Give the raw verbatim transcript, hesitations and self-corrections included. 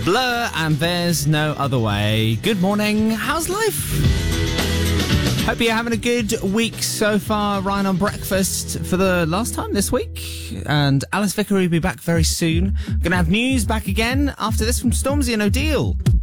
Blur and There's No Other Way. Good morning. How's life? Hope you're having a good week so far. Ryan on breakfast for the last time this week. And Alice Vickery will be back very soon. Going to have news back again after this from Stormzy and O'Deal.